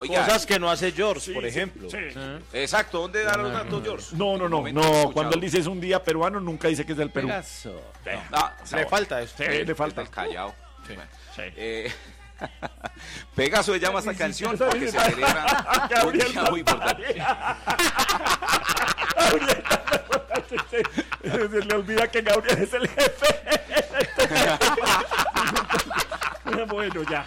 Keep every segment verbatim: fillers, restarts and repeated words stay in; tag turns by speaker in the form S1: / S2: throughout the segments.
S1: Oiga.
S2: Cosas que no hace George,
S3: Sí,
S2: por
S3: sí,
S2: ejemplo.
S3: sí.
S2: ¿Eh?
S1: Exacto, ¿dónde dan los datos, George?
S3: No, no,
S1: En
S3: no,
S1: un momento
S3: no.
S1: escuchado.
S3: Cuando él dice es un día peruano, nunca dice que es del Perú.
S2: Pegaso.
S1: Ah,
S2: Le falta esto.
S3: Sí, le
S1: falta
S3: falta.
S1: el callao.
S3: Sí,
S1: Bueno.
S3: sí.
S1: Eh, Pegaso se llama esta canción porque se
S3: Gabriel.
S1: celebra un
S3: Gabriel,
S1: día muy importante.
S3: Se le olvida que Gabriel es el jefe. Bueno, ya.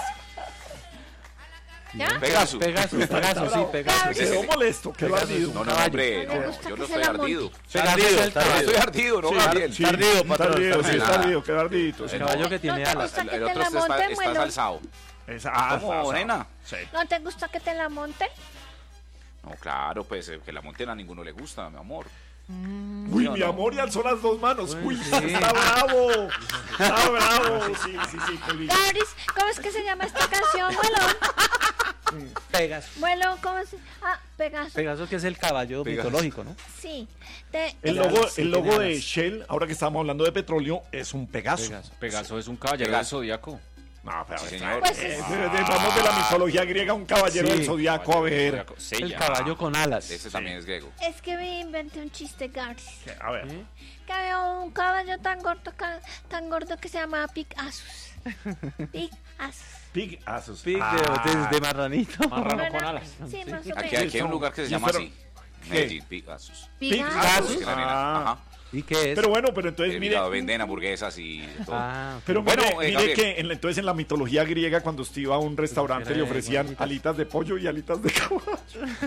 S4: ¿Ya?
S1: Pegaso.
S5: Pegaso, Pegaso, sí, Pegaso.
S3: Quedó molesto, quedó
S5: Pegaso.
S3: ardido.
S1: No, no, hombre, no,
S4: Me
S1: no,
S4: gusta
S1: yo
S4: que
S1: no
S4: se
S1: estoy
S4: la
S1: ardido.
S4: monte.
S2: Tardido,
S1: Yo
S2: tardido.
S1: estoy ardido, ¿no,
S3: Sí,
S1: Gabriel?
S3: sí.
S2: Tardido, patrón,
S3: Tardido, sí,
S1: tardido.
S3: está ardido, quedó ardidito. sí.
S5: El caballo que tiene
S4: ¿No te
S5: alas.
S4: gusta
S1: El,
S4: que
S1: el
S4: te
S1: otro
S4: la
S1: está,
S4: monten,
S1: está
S4: Muelo?
S1: salsado.
S3: Esa- ah,
S1: ¿Cómo,
S3: esa-
S1: nena?
S3: Sí.
S4: ¿No te gusta que te la monten?
S1: No, claro, pues eh, que la monten a ninguno le gusta, mi amor.
S3: Uy,
S1: ¿Sí o
S3: mi
S1: no?
S3: amor, y alzó las dos manos. Uy,
S5: sí.
S3: está bravo. Está bravo. Sí, sí, sí. Juli.
S4: Gabris, ¿cómo es que se llama esta canción, Muelo?
S5: Pegaso.
S4: Muelo, ¿cómo se...? Ah, Pegaso.
S5: Pegaso que es el caballo
S1: Pegaso.
S5: mitológico, ¿no?
S4: Sí. Te-
S3: El
S4: te-
S3: logo,
S5: Sí,
S3: el logo
S5: tiene
S3: de
S5: alas.
S3: Shell, ahora que estamos hablando de petróleo, es un Pegaso.
S5: Pegaso.
S6: Pegaso es un caballero
S1: Pegaso.
S6: del zodiaco.
S3: No, pero
S1: Sí,
S3: está-
S1: señor.
S4: Pues
S3: eh,
S4: es-
S3: de- de- vamos de la mitología griega, un caballero
S5: Sí.
S3: del zodiaco, a ver.
S6: Zodiaco. Se
S5: El
S6: llama.
S5: caballo con alas.
S1: Ese también es griego.
S4: Es que me inventé un chiste, Gabris.
S3: A ver.
S4: Que había un caballo tan gordo, ca- tan gordo que se llamaba Picasus. Picasus.
S3: Pig Asus.
S5: Pig
S3: Ah.
S5: de, de, de marranito.
S6: Marrano
S4: Bueno,
S6: con alas.
S4: Sí, más o
S1: Aquí,
S4: menos.
S1: aquí hay un lugar que se
S3: Y
S1: llama
S3: fueron-
S1: así. Medellín, Pegasus.
S4: Picasus.
S3: Pegasus.
S1: Que la nena-
S3: Ah.
S1: Ajá.
S5: ¿Y qué es?
S3: Pero bueno, pero entonces
S1: Eh,
S3: mire.
S1: mira, venden hamburguesas y de todo.
S5: Ah,
S3: Pero
S1: Bueno,
S3: mire,
S1: eh,
S3: mire
S1: Gabriel.
S3: que en la- entonces en la mitología griega cuando usted iba a un restaurante le ofrecían alitas de pollo y alitas de caballo.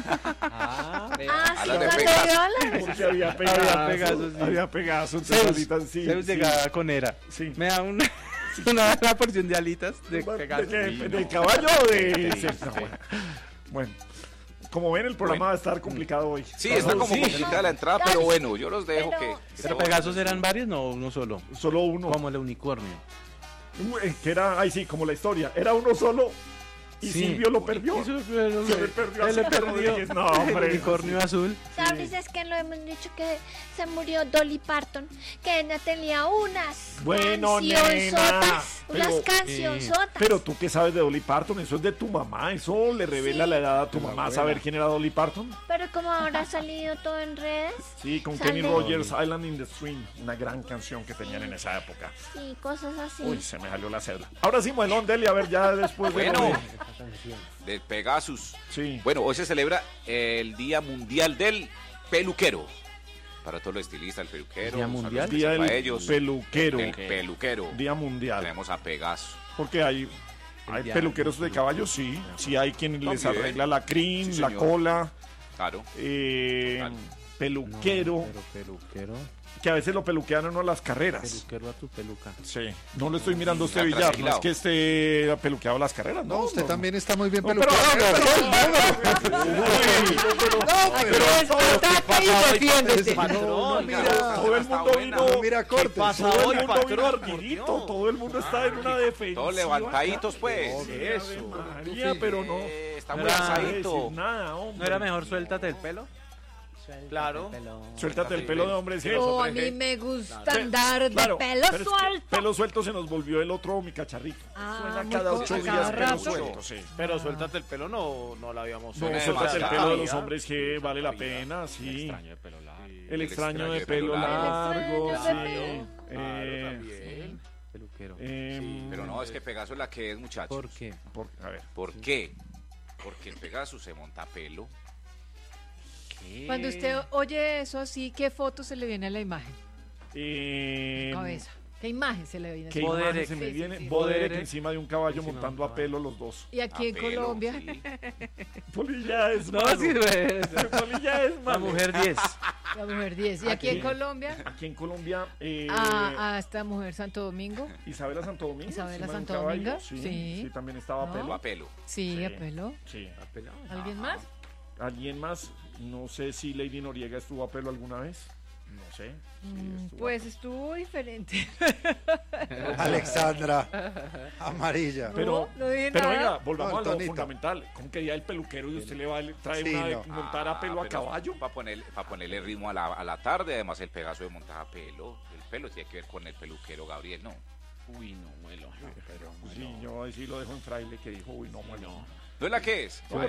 S5: ah,
S4: Ah, sí,
S1: Alas de
S4: cuando
S1: Pegasus.
S4: yo la-
S3: Porque había Pegaso.
S5: Había Pegaso, sí.
S3: Había Pegaso, entonces
S5: Zeus,
S3: alitas, sí.
S5: Zeus
S3: sí.
S5: llegaba con era.
S3: Sí.
S5: Me da una, una, una porción de alitas de
S3: ¿De
S5: Pegaso.
S3: qué?
S5: Sí,
S3: ¿Del
S5: no.
S3: caballo o de...?
S5: Sí,
S3: Sí,
S5: sí.
S3: no, bueno. Bueno, como ven el programa
S1: Bueno.
S3: va a estar complicado hoy.
S1: Sí, está como
S3: Sí,
S1: complicada la entrada, pero bueno, yo los dejo
S4: Pero-
S1: que...
S5: Pero Pegasos eran varios, no uno solo.
S3: Solo uno.
S5: Como el unicornio.
S3: Uy, Que era, ay sí, como la historia. Era uno solo y
S5: Sí.
S3: Silvio lo perdió.
S5: Y eso fue lo
S3: Se
S5: que-
S3: le perdió a
S5: se le
S3: Silvio
S5: perdió.
S3: Rodríguez. No,
S5: El
S3: hombre.
S5: unicornio azul.
S4: Gabris, es que lo hemos dicho que se murió Dolly Parton, que ella tenía unas
S3: Bueno,
S4: cancionzotas,
S3: nena,
S4: unas
S3: pero-
S4: cancionzotas.
S3: Pero tú qué sabes de Dolly Parton, eso es de tu mamá, eso le revela
S4: Sí.
S3: la edad a tu mamá, saber quién era Dolly Parton.
S4: Pero como ahora ha salido todo en redes,
S3: Sí, con
S4: Sale.
S3: Kenny Rogers, Island in the Stream, una gran canción que tenían en esa época.
S4: sí, cosas así.
S3: Uy, se me salió la cédula. Ahora sí, Muelón, Deli, a ver, ya después de...
S1: Bueno,
S3: de-
S1: del Pegasus.
S3: Sí.
S1: Bueno, hoy se celebra el Día Mundial del Peluquero. Para todos los estilistas, el peluquero.
S5: ¿Día
S1: un saludo
S5: mundial?
S1: especial
S3: Día
S1: para
S3: del
S1: ellos.
S3: peluquero.
S1: El peluquero.
S3: Día mundial.
S1: Tenemos a Pegaso.
S3: Porque hay, hay
S5: día
S3: peluqueros de caballos, sí. Sí, hay quien les
S1: También.
S3: arregla la crin,
S1: Sí,
S3: la
S1: señor.
S3: cola.
S1: Claro.
S3: eh,
S1: Total.
S3: peluquero.
S5: No, pero peluquero.
S3: Que a veces lo peluquean a uno a las carreras.
S5: Peluquero a tu peluca.
S3: Sí. No lo estoy mirando a usted,
S1: Ya,
S3: Villar. No es
S1: tranquilado.
S3: que esté peluqueado a las carreras, ¿no?
S7: No, usted también está muy bien
S3: No, pero,
S7: peluqueado.
S2: Trata y defiéndete.
S3: No, mira, todo el mundo
S1: Está
S3: vino.
S1: buena.
S7: Mira, corte.
S2: pasa
S3: Todo
S2: hoy,
S3: el mundo vino
S2: patrón?
S3: ardidito,
S2: Por Dios.
S3: todo el mundo está en una defensa.
S1: Todos levantaditos, pues.
S3: Eso. María, pero no.
S1: Eh, está
S5: No
S1: muy
S5: era-
S3: No voy a
S1: asadito.
S3: decir nada, hombre.
S5: ¿No era mejor suéltate el pelo?
S2: Claro.
S3: Suéltate el pelo de hombre. sí.
S4: Oh, a mí me gusta andar de
S3: Claro,
S4: pelo
S3: pero es que
S4: suelto.
S3: Pelo suelto se nos volvió el otro, mi cacharrito.
S4: Ah,
S3: Suena
S4: muy
S3: cada
S4: poco,
S3: ocho
S4: a
S3: días
S4: cada
S3: pelo
S4: rato.
S3: suelto, sí.
S2: Pero suéltate el pelo, no, no la habíamos
S3: No,
S1: Suena
S3: suéltate el
S1: demasiado.
S3: pelo de los hombres que vale la pena, sí.
S6: Extraño de pelo largo.
S3: El extraño de pelo largo,
S4: El
S3: sí.
S4: extraño de
S3: Eh,
S5: Peluquero.
S3: em,
S1: Pero no, es que Pegaso es la que es, muchachos.
S5: ¿Por qué?
S3: por- a ver.
S1: ¿Por qué? Porque el Pegaso se monta pelo.
S8: Cuando usted oye eso así, ¿qué foto se le viene a la imagen?
S3: Em,
S8: Cabeza. ¿Qué imagen se le viene?
S3: ¿Qué
S5: Boderek.
S3: imagen se me
S8: Sí, sí,
S3: viene?
S8: sí.
S3: Boderek
S5: Boderek.
S3: encima de un caballo
S5: Encima de un
S3: montando a
S5: caballo.
S3: pelo los dos.
S8: Y aquí
S1: A
S8: en
S1: pelo,
S8: Colombia,
S1: sí.
S3: Polilla es
S5: No,
S3: malo.
S5: sí, güey.
S3: Polilla es
S5: La
S3: malo.
S5: mujer diez.
S8: la mujer diez. Y aquí en Colombia,
S3: Aquí en Colombia, eh,
S8: a, a esta mujer Santo Domingo.
S3: Isabela Santo Domingo.
S8: Isabela
S3: encima de un
S8: Santo
S3: caballo,
S8: Domingo,
S3: Sí,
S8: sí.
S3: sí, también estaba a
S8: No.
S3: pelo.
S1: A pelo.
S8: Sí,
S3: Sí.
S8: a pelo.
S3: Sí.
S8: ¿Alguien más?
S3: ¿Alguien más? No sé si Lady Noriega estuvo a pelo alguna vez. No sé. Sí,
S8: Mm,
S3: estuvo a
S8: Pues estuvo diferente.
S7: Alexandra, amarilla.
S3: Pero,
S8: No, no dije
S3: pero
S8: nada.
S3: venga, volvamos
S7: No,
S3: a lo
S7: Tonito.
S3: fundamental. ¿Cómo quería el peluquero y usted le va, le trae
S7: Sí,
S3: una de
S7: no.
S3: montar a pelo a caballo?
S1: Para poner, pa ponerle ritmo a la, a la tarde, además el Pegaso de montar a pelo. El pelo tiene que ver con el peluquero, Gabriel, ¿no?
S6: Uy, no, muelo.
S3: Sí, yo ahí sí lo dejo en fraile que dijo, uy, no, bueno.
S1: ¿No es la que es?